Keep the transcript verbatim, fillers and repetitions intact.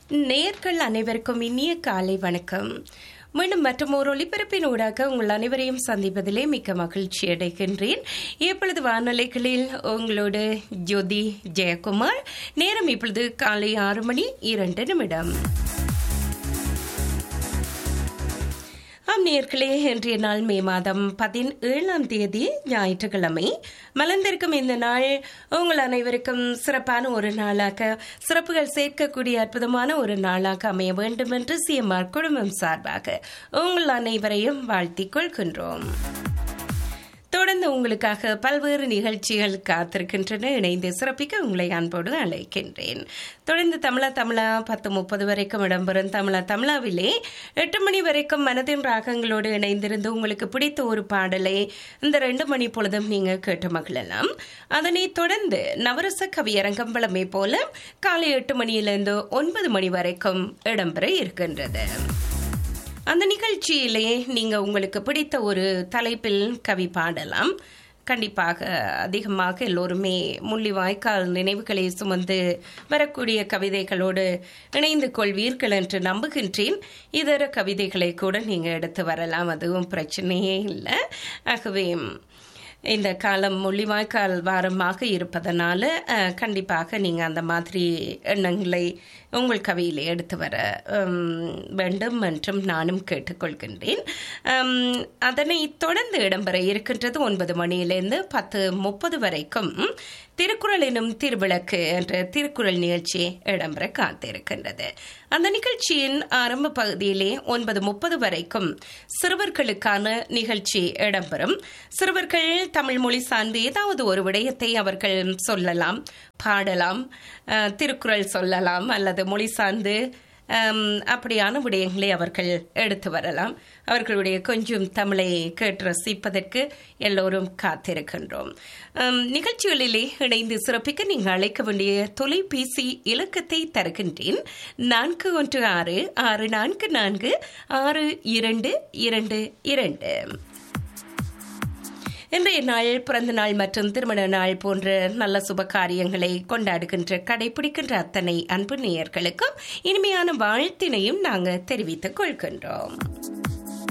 நேயர்கள் அனைவருக்கும் இனிய காலை வணக்கம். மீண்டும் மற்றும் ஒரு ஒளிபரப்பின் ஊடாக உங்கள் அனைவரையும் சந்திப்பதிலே மிக்க மகிழ்ச்சி அடைகின்றேன். இப்பொழுது வானொலிகளில் உங்களோடு ஜோதி ஜெயக்குமார். நேரம் இப்பொழுது காலை ஆறு மணி இரண்டு நிமிடம். ஆம் நேயர்களே, இன்றைய நாள் மே மாதம் பதினேழாம் தேதி ஞாயிற்றுக்கிழமை. மலர்ந்திருக்கும் இந்த நாள் உங்கள் அனைவருக்கும் சிறப்பான ஒரு நாளாக, சிறப்புகள் சேர்க்கக்கூடிய அற்புதமான ஒரு நாளாக அமைய வேண்டும் என்று சிஎம்ஆர் குடும்பம் சார்பாக உங்கள் அனைவரையும் வாழ்த்திக் கொள்கின்றோம். தொடர்ந்து உங்களுக்காக பல்வேறு நிகழ்ச்சிகள் காத்திருக்கின்றன. இணைந்து சிறப்பிக்க உங்களை அன்போடு அழைக்கின்றேன். தொடர்ந்து தமிழா தமிழா பத்து முப்பது வரைக்கும் இடம்பெறும் தமிழா தமிழாவிலே எட்டு மணி வரைக்கும் மனதின் ராகங்களோடு இணைந்திருந்து உங்களுக்கு பிடித்த ஒரு பாடலை இந்த ரெண்டு மணி பொழுதும் நீங்க கேட்டு மகிழலாம். அதனை தொடர்ந்து நவரச கவியரங்கம் வழமை போல காலை எட்டு மணியிலிருந்து ஒன்பது மணி வரைக்கும் இடம்பெற இருக்கின்றது. அந்த நிகழ்ச்சியிலே நீங்க உங்களுக்கு பிடித்த ஒரு தலைப்பில் கவி பாடலாம். கண்டிப்பாக அதிகமாக எல்லோருமே முள்ளிவாய்க்கால் நினைவுகளை சுமந்து வரக்கூடிய கவிதைகளோடு இணைந்து கொள்வீர்கள் என்று நம்புகின்றேன். இதர கவிதைகளை கூட நீங்க எடுத்து வரலாம், அதுவும் பிரச்சனையே இல்லை. ஆகவே இந்த காலம் முள்ளிவாய்க்கால் வாரமாக இருப்பதனால கண்டிப்பாக நீங்க அந்த மாதிரி எண்ணங்களை உங்கள் கவியிலே எடுத்து வர வேண்டும் என்றும் நானும் கேட்டுக்கொள்கின்றேன். அதனை தொடர்ந்து இடம்பெற இருக்கின்றது ஒன்பது மணியிலிருந்து பத்து முப்பது வரைக்கும் திருக்குறள் எனும் திருவிளக்கு என்ற திருக்குறள் நிகழ்ச்சி இடம்பெற காத்திருக்கின்றது. அந்த நிகழ்ச்சியின் ஆரம்ப பகுதியிலே ஒன்பது முப்பது வரைக்கும் சிறுவர்களுக்கான நிகழ்ச்சி இடம்பெறும். சிறுவர்கள் தமிழ் மொழி சார்ந்து ஏதாவது ஒரு விடயத்தை அவர்கள் சொல்லலாம், பாடலாம், திருக்குறள் சொல்லலாம் அல்லது மொழி சார்ந்து அப்படியான விடயங்களை அவர்கள் எடுத்து வரலாம். அவர்களுடைய கொஞ்சம் தமிழை கேட்டு ரசிப்பதற்கு எல்லோரும் காத்திருக்கின்றோம். நிகழ்ச்சிகளிலே இணைந்து சிறப்பிக்க நீங்கள் அழைக்க வேண்டிய தொலைபேசி இலக்கத்தை தருகின்றேன். நான்கு ஒன்று ஆறு ஆறு நான்கு நான்கு ஆறு இரண்டு இரண்டு இரண்டு. இன்றைய நாள் பிறந்த நாள் மற்றும் திருமண நாள் போன்ற நல்ல சுப காரியங்களை கொண்டாடுகின்ற கடைபிடிக்கின்ற அத்தனை அன்பு நேயர்களுக்கும் இனிமையான வாழ்த்தினையும் நாங்கள் தெரிவித்துக் கொள்கின்றோம்.